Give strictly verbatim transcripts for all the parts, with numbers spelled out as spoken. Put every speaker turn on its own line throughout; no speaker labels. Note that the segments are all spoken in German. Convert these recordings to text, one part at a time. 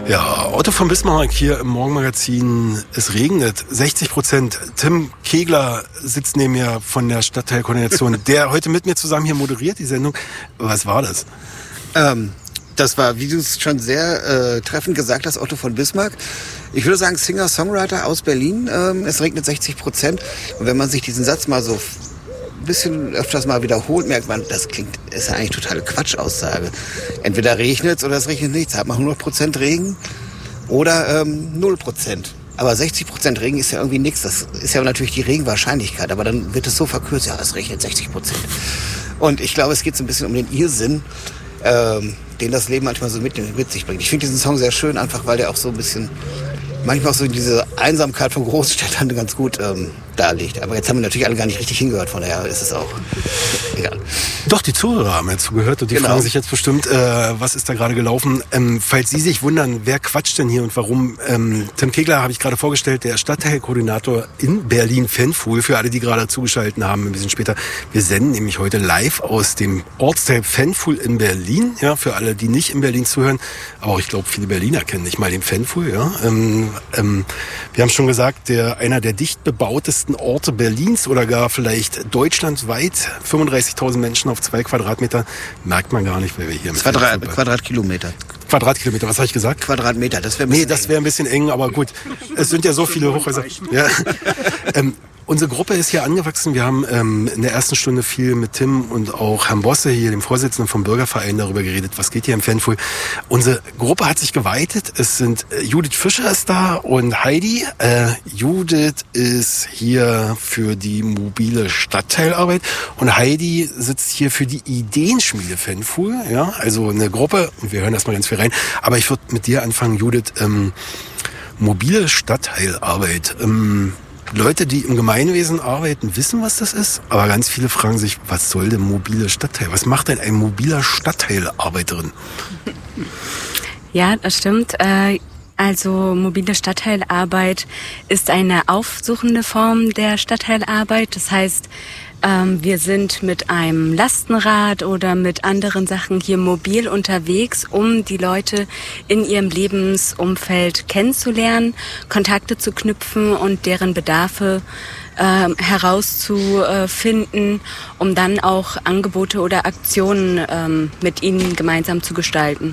Ja, Otto von Bismarck hier im Morgenmagazin. Es regnet. sechzig Prozent. Tim Kegler sitzt neben mir von der Stadtteilkoordination, der heute mit mir zusammen hier moderiert, die Sendung. Was war das?
Ähm, das war, wie du es schon sehr äh, treffend gesagt hast, Otto von Bismarck. Ich würde sagen, Singer-Songwriter aus Berlin. Ähm, es regnet sechzig Prozent. Und wenn man sich diesen Satz mal so ein bisschen öfters mal wiederholt, merkt man, das klingt, ist ja eigentlich totale Quatschaussage. Entweder regnet es oder es regnet nichts. Hat man hundert Prozent Regen oder ähm, null Prozent. Aber sechzig Prozent Regen ist ja irgendwie nichts. Das ist ja natürlich die Regenwahrscheinlichkeit. Aber dann wird es so verkürzt, ja, es regnet sechzig Prozent. Und ich glaube, es geht so ein bisschen um den Irrsinn, ähm, den das Leben manchmal so mit, mit sich bringt. Ich finde diesen Song sehr schön, einfach weil der auch so ein bisschen, manchmal auch so diese Einsamkeit von Großstädtern ganz gut ähm, darlegt. Aber jetzt haben wir natürlich alle gar nicht richtig hingehört, von daher ist es auch egal.
Doch, die Zuhörer haben jetzt zugehört und die
Genau.
fragen sich jetzt bestimmt, äh, was ist da gerade gelaufen. Ähm, falls Sie sich wundern, wer quatscht denn hier und warum, ähm, Tim Kegler habe ich gerade vorgestellt, der Stadtteilkoordinator in Berlin-Fanfool, für alle, die gerade zugeschaltet haben, ein bisschen später. Wir senden nämlich heute live aus dem Ortsteil Fanfool in Berlin, ja, für alle, die nicht in Berlin zuhören. Aber auch, ich glaube, viele Berliner kennen nicht mal den Fanfool, ja. Ähm, ähm, wir haben schon gesagt, der, einer der dicht bebautesten Orte Berlins oder gar vielleicht deutschlandweit, fünfunddreißigtausend Menschen auf zwei Quadratmeter, merkt man gar nicht, weil wir hier im
Quadrat, Quadratkilometer.
Quadratkilometer, was habe ich gesagt?
Quadratmeter, das wäre
Nee, das wäre ein bisschen eng, aber gut. Es sind ja so viele Hochhäuser. Ja. ähm, unsere Gruppe ist hier angewachsen. Wir haben ähm, in der ersten Stunde viel mit Tim und auch Herrn Bosse, hier dem Vorsitzenden vom Bürgerverein, darüber geredet, was geht hier im Fanfool. Unsere Gruppe hat sich geweitet. Es sind äh, Judith Fischer ist da und Heidi. Äh, Judith ist hier für die mobile Stadtteilarbeit und Heidi sitzt hier für die Ideenschmiede Fanfool. Ja, also eine Gruppe. Und wir hören erstmal ganz viel rein. Aber ich würde mit dir anfangen, Judith. Ähm, mobile Stadtteilarbeit. Ähm, Leute, die im Gemeinwesen arbeiten, wissen, was das ist. Aber ganz viele fragen sich, was soll denn mobile Stadtteil? Was macht denn ein mobiler Stadtteilarbeiterin?
Ja, das stimmt. Also mobile Stadtteilarbeit ist eine aufsuchende Form der Stadtteilarbeit. Das heißt, wir sind mit einem Lastenrad oder mit anderen Sachen hier mobil unterwegs, um die Leute in ihrem Lebensumfeld kennenzulernen, Kontakte zu knüpfen und deren Bedarfe äh, herauszufinden, um dann auch Angebote oder Aktionen ähm, mit ihnen gemeinsam zu gestalten.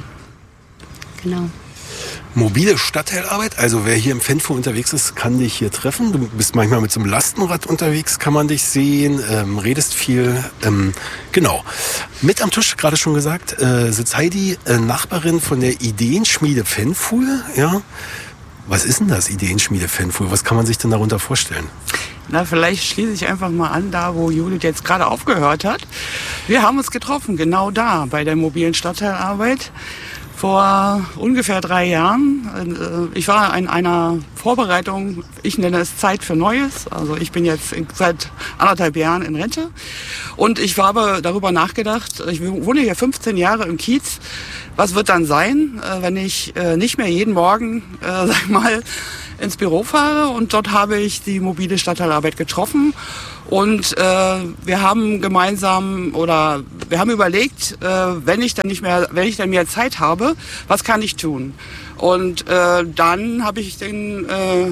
Genau.
Mobile Stadtteilarbeit, also wer hier im Fanfool unterwegs ist, kann dich hier treffen. Du bist manchmal mit so einem Lastenrad unterwegs, kann man dich sehen, ähm, redest viel. Ähm, genau. Mit am Tisch, gerade schon gesagt, äh, sitzt Heidi, äh, Nachbarin von der Ideenschmiede Fanfool. Ja. Was ist denn das, Ideenschmiede Fanfool? Was kann man sich denn darunter vorstellen?
Na, vielleicht schließe ich einfach mal an, da wo Judith jetzt gerade aufgehört hat. Wir haben uns getroffen, genau da, bei der mobilen Stadtteilarbeit. Vor ungefähr drei Jahren. Ich war in einer Vorbereitung, ich nenne es Zeit für Neues. Also ich bin jetzt seit anderthalb Jahren in Rente. Und ich habe darüber nachgedacht, ich wohne hier fünfzehn Jahre im Kiez. Was wird dann sein, wenn ich nicht mehr jeden Morgen, sag ich mal, ins Büro fahre? Und dort habe ich die mobile Stadtteilarbeit getroffen. Und äh, wir haben gemeinsam oder wir haben überlegt, äh, wenn ich dann nicht mehr, wenn ich dann mehr Zeit habe, was kann ich tun? Und äh, dann habe ich den äh,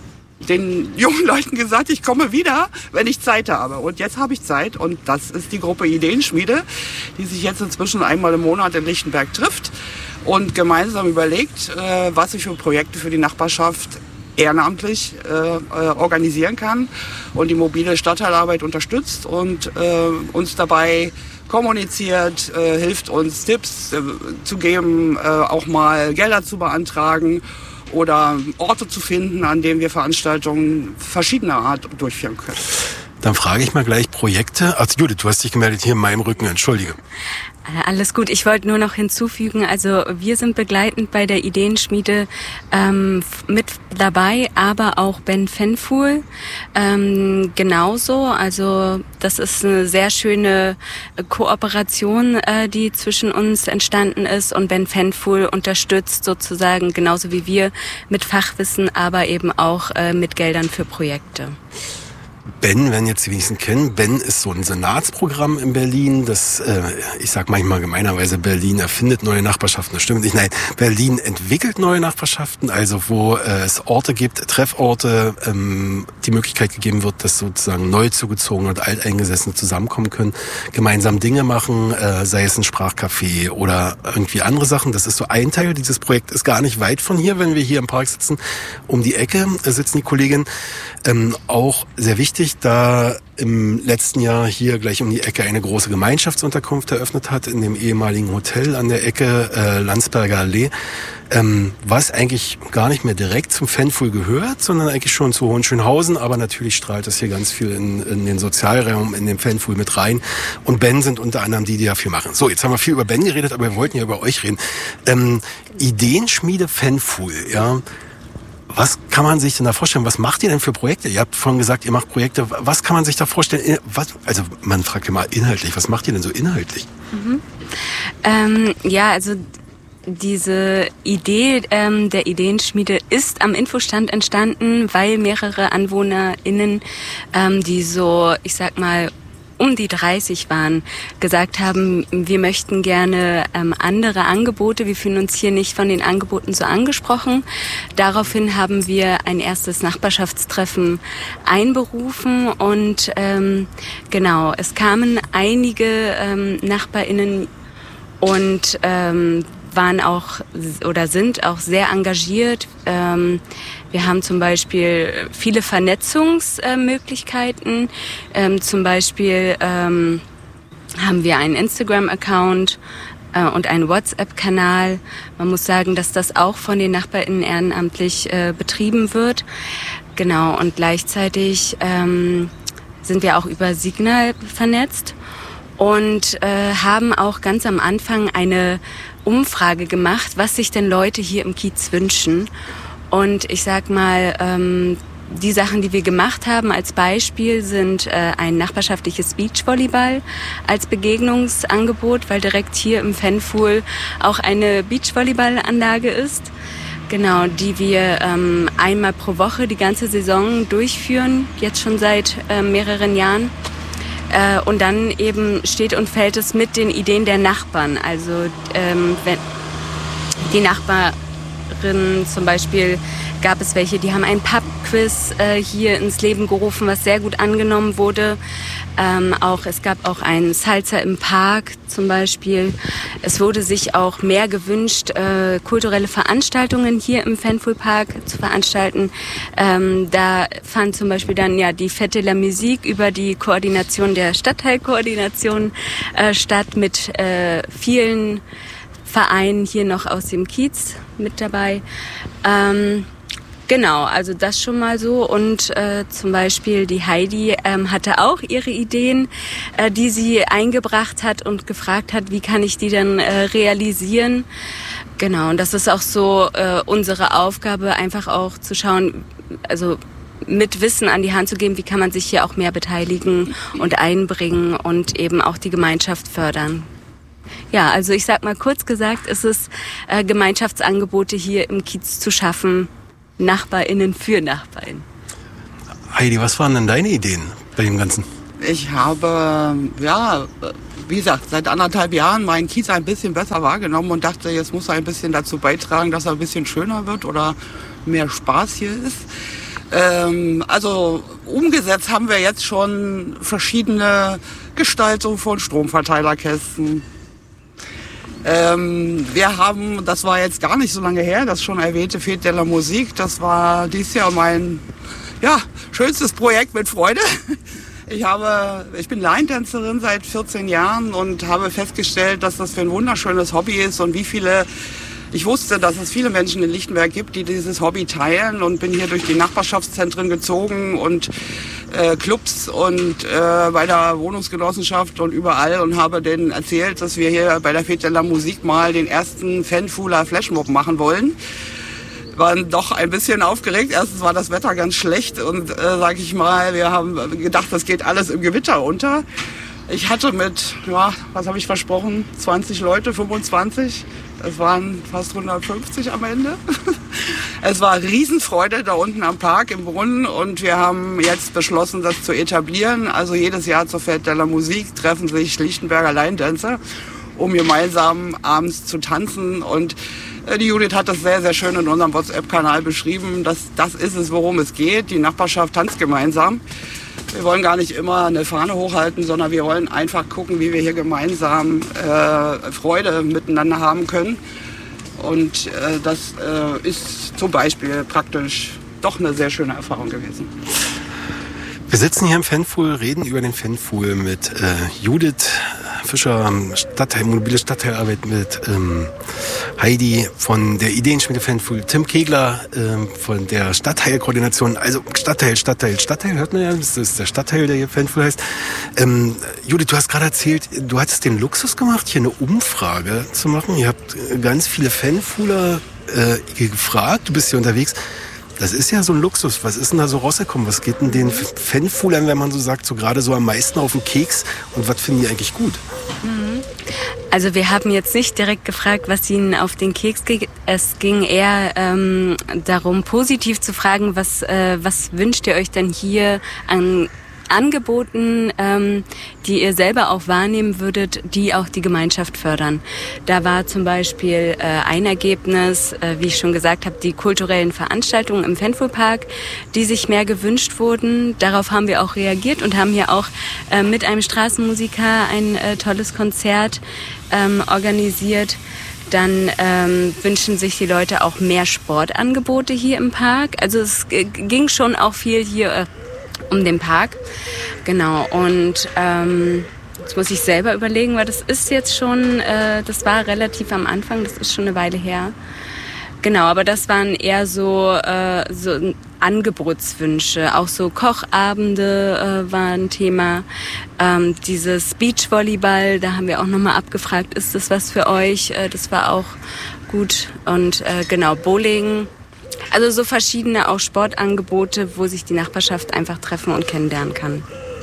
den jungen Leuten gesagt, ich komme wieder, wenn ich Zeit habe. Und jetzt habe ich Zeit und das ist die Gruppe Ideenschmiede, die sich jetzt inzwischen einmal im Monat in Lichtenberg trifft und gemeinsam überlegt, äh, was ich für Projekte für die Nachbarschaft ehrenamtlich äh, organisieren kann und die mobile Stadtteilarbeit unterstützt und äh, uns dabei kommuniziert, äh, hilft uns Tipps äh, zu geben, äh, auch mal Gelder zu beantragen oder Orte zu finden, an denen wir Veranstaltungen verschiedener Art durchführen können.
Dann frage ich mal gleich Projekte. Ach, Judith, du hast dich gemeldet hier in meinem Rücken, entschuldige.
Alles gut. Ich wollte nur noch hinzufügen, also wir sind begleitend bei der Ideenschmiede ähm, mit dabei, aber auch Ben Fanfool ähm, genauso. Also das ist eine sehr schöne Kooperation, äh, die zwischen uns entstanden ist und Ben Fanfool unterstützt sozusagen genauso wie wir mit Fachwissen, aber eben auch äh, mit Geldern für Projekte.
Ben, wenn jetzt die wenigsten kennen, Ben ist so ein Senatsprogramm in Berlin, das, äh, ich sag manchmal gemeinerweise, Berlin erfindet neue Nachbarschaften, das stimmt nicht, nein, Berlin entwickelt neue Nachbarschaften, also wo äh, es Orte gibt, Trefforte, ähm, die Möglichkeit gegeben wird, dass sozusagen neu zugezogene und Alteingesessene zusammenkommen können, gemeinsam Dinge machen, äh, sei es ein Sprachcafé oder irgendwie andere Sachen, das ist so ein Teil, dieses Projekt ist gar nicht weit von hier, wenn wir hier im Park sitzen, um die Ecke äh, sitzen die Kolleginnen, ähm, auch sehr wichtig, da im letzten Jahr hier gleich um die Ecke eine große Gemeinschaftsunterkunft eröffnet hat, in dem ehemaligen Hotel an der Ecke äh, Landsberger Allee, ähm, was eigentlich gar nicht mehr direkt zum Fanpool gehört, sondern eigentlich schon zu Hohenschönhausen, aber natürlich strahlt das hier ganz viel in, in den Sozialraum, in den Fanpool mit rein. Und Ben sind unter anderem die, die dafür machen. So, jetzt haben wir viel über Ben geredet, aber wir wollten ja über euch reden. Ähm, Ideenschmiede Fanpool, ja. Was kann man sich denn da vorstellen? Was macht ihr denn für Projekte? Ihr habt vorhin gesagt, ihr macht Projekte. Was kann man sich da vorstellen? Was, also man fragt ja mal inhaltlich. Was macht ihr denn so inhaltlich?
Mhm. Ähm, ja, also diese Idee ähm, der Ideenschmiede ist am Infostand entstanden, weil mehrere AnwohnerInnen, ähm, die so, ich sag mal, um die dreißig waren, gesagt haben, wir möchten gerne ähm, andere Angebote. Wir fühlen uns hier nicht von den Angeboten so angesprochen. Daraufhin haben wir ein erstes Nachbarschaftstreffen einberufen und ähm, genau, es kamen einige ähm, NachbarInnen und ähm, waren auch oder sind auch sehr engagiert. Ähm, wir haben zum Beispiel viele Vernetzungsmöglichkeiten. Ähm, zum Beispiel ähm, haben wir einen Instagram-Account äh, und einen WhatsApp-Kanal. Man muss sagen, dass das auch von den NachbarInnen ehrenamtlich äh, betrieben wird. Genau, und gleichzeitig ähm, sind wir auch über Signal vernetzt und äh, haben auch ganz am Anfang eine Umfrage gemacht, was sich denn Leute hier im Kiez wünschen. Und ich sag mal, ähm, die Sachen, die wir gemacht haben als Beispiel, sind äh, ein nachbarschaftliches Beachvolleyball als Begegnungsangebot, weil direkt hier im Fanpool auch eine Beachvolleyballanlage ist. Genau, die wir ähm, einmal pro Woche die ganze Saison durchführen, jetzt schon seit äh, mehreren Jahren. Äh, und dann eben steht und fällt es mit den Ideen der Nachbarn. Also ähm, wenn die Nachbarin zum Beispiel, gab es welche, die haben ein Pub-Quiz äh, hier ins Leben gerufen, was sehr gut angenommen wurde. Ähm, auch, es gab auch ein Salsa im Park zum Beispiel. Es wurde sich auch mehr gewünscht, äh, kulturelle Veranstaltungen hier im Fanpool-Park zu veranstalten. Ähm, da fand zum Beispiel dann ja die Fête de la Musique über die Koordination der Stadtteilkoordination äh, statt mit äh, vielen Vereinen hier noch aus dem Kiez mit dabei. Ähm, Genau, also das schon mal so. Und äh, zum Beispiel die Heidi ähm, hatte auch ihre Ideen, äh, die sie eingebracht hat und gefragt hat, wie kann ich die dann äh, realisieren. Genau, und das ist auch so äh, unsere Aufgabe, einfach auch zu schauen, also mit Wissen an die Hand zu geben, wie kann man sich hier auch mehr beteiligen und einbringen und eben auch die Gemeinschaft fördern. Ja, also ich sag mal kurz gesagt, ist es äh, Gemeinschaftsangebote hier im Kiez zu schaffen, NachbarInnen für NachbarInnen.
Heidi, was waren denn deine Ideen bei dem Ganzen?
Ich habe, ja, wie gesagt, seit anderthalb Jahren meinen Kiez ein bisschen besser wahrgenommen und dachte, jetzt muss er ein bisschen dazu beitragen, dass er ein bisschen schöner wird oder mehr Spaß hier ist. Ähm, also umgesetzt haben wir jetzt schon verschiedene Gestaltungen von Stromverteilerkästen. Ähm, wir haben, das war jetzt gar nicht so lange her, das schon erwähnte Fête de la Musique, das war dieses Jahr mein ja, schönstes Projekt mit Freude. Ich habe, ich bin Line-Tänzerin seit vierzehn Jahren und habe festgestellt, dass das für ein wunderschönes Hobby ist und wie viele, ich wusste, dass es viele Menschen in Lichtenberg gibt, die dieses Hobby teilen und bin hier durch die Nachbarschaftszentren gezogen und äh, Clubs und äh, bei der Wohnungsgenossenschaft und überall und habe denen erzählt, dass wir hier bei der Fête de la Musique mal den ersten Fanpooler Flashmob machen wollen. Waren doch ein bisschen aufgeregt. Erstens war das Wetter ganz schlecht und äh, sag ich mal, wir haben gedacht, das geht alles im Gewitter unter. Ich hatte mit, ja, was habe ich versprochen, zwanzig Leute, fünfundzwanzig Es waren fast hundertfünfzig am Ende. Es war Riesenfreude da unten am Park im Brunnen und wir haben jetzt beschlossen, das zu etablieren. Also jedes Jahr zur Fête de la Musique treffen sich Lichtenberger Line-Dancer, um gemeinsam abends zu tanzen. Und die Judith hat das sehr, sehr schön in unserem WhatsApp-Kanal beschrieben. Das, das ist es, worum es geht. Die Nachbarschaft tanzt gemeinsam. Wir wollen gar nicht immer eine Fahne hochhalten, sondern wir wollen einfach gucken, wie wir hier gemeinsam äh, Freude miteinander haben können. Und äh, das äh, ist zum Beispiel praktisch doch eine sehr schöne Erfahrung gewesen.
Wir sitzen hier im Fanpool, reden über den Fanpool mit äh, Judith Fischer, Stadtteil, mobile Stadtteilarbeit mit ähm, Heidi von der Ideenschmiede Fanpool, Tim Kegler ähm, von der Stadtteilkoordination, also Stadtteil, Stadtteil, Stadtteil, hört man ja, das ist der Stadtteil, der hier Fanpool heißt. Ähm, Judith, du hast gerade erzählt, du hattest den Luxus gemacht, hier eine Umfrage zu machen. Ihr habt ganz viele Fanpooler äh, gefragt, du bist hier unterwegs. Das ist ja so ein Luxus. Was ist denn da so rausgekommen? Was geht denn den Fanpoolern, wenn man so sagt, so gerade so am meisten auf den Keks? Und was finden die eigentlich gut?
Also wir haben jetzt nicht direkt gefragt, was ihnen auf den Keks ging. Es ging eher ähm, darum, positiv zu fragen, was, äh, was wünscht ihr euch denn hier an Angeboten, ähm, die ihr selber auch wahrnehmen würdet, die auch die Gemeinschaft fördern. Da war zum Beispiel äh, ein Ergebnis, äh, wie ich schon gesagt habe, die kulturellen Veranstaltungen im Fanpoolpark, die sich mehr gewünscht wurden. Darauf haben wir auch reagiert und haben hier auch äh, mit einem Straßenmusiker ein äh, tolles Konzert ähm, organisiert. Dann ähm, wünschen sich die Leute auch mehr Sportangebote hier im Park. Also es äh, ging schon auch viel hier äh, um den Park. Genau, und ähm, jetzt muss ich selber überlegen, weil das ist jetzt schon, äh, das war relativ am Anfang, das ist schon eine Weile her. Genau, aber das waren eher so, äh, so Angebotswünsche, auch so Kochabende äh, waren ein Thema. Ähm, dieses Beachvolleyball, da haben wir auch nochmal abgefragt, ist das was für euch? Äh, das war auch gut. Und äh, genau, Bowling. Also so verschiedene auch Sportangebote, wo sich die Nachbarschaft einfach treffen und kennenlernen kann.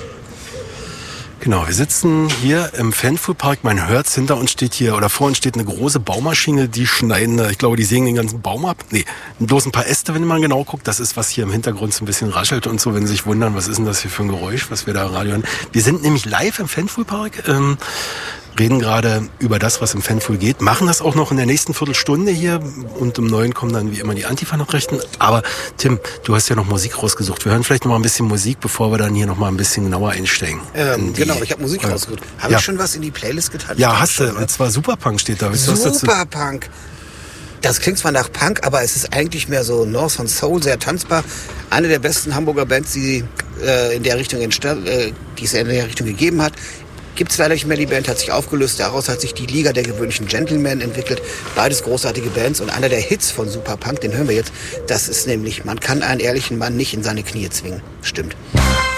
Genau, wir sitzen hier im Fanpoolpark. Man hört's, hinter uns steht hier, oder vor uns steht eine große Baumaschine, die schneiden, ich glaube, die sägen den ganzen Baum ab. Nee, bloß ein paar Äste, wenn man genau guckt. Das ist, was hier im Hintergrund so ein bisschen raschelt und so, wenn Sie sich wundern, was ist denn das hier für ein Geräusch, was wir da im Radio hören. Wir sind nämlich live im Fanpoolpark. Ähm, reden gerade über das, was im Fanpool geht, machen das auch noch in der nächsten Viertelstunde hier und um neun kommen dann wie immer die Antifa-Nachrichten. Aber Tim, du hast ja noch Musik rausgesucht. Wir hören vielleicht noch mal ein bisschen Musik, bevor wir dann hier noch mal ein bisschen genauer einsteigen.
Ähm, genau, ich habe Musik äh, rausgesucht. Habe
ja.
ich schon was in die Playlist getan?
Ja, hast du. Und zwar Superpunk steht da.
Superpunk. Das klingt zwar nach Punk, aber es ist eigentlich mehr so North und Soul, sehr tanzbar. Eine der besten Hamburger Bands, die, äh, in der Richtung entstand, äh, die es in der Richtung gegeben hat. Gibt es leider nicht mehr, die Band hat sich aufgelöst, daraus hat sich die Liga der gewöhnlichen Gentlemen entwickelt. Beides großartige Bands und einer der Hits von Superpunk, den hören wir jetzt, das ist nämlich, man kann einen ehrlichen Mann nicht in seine Knie zwingen. Stimmt.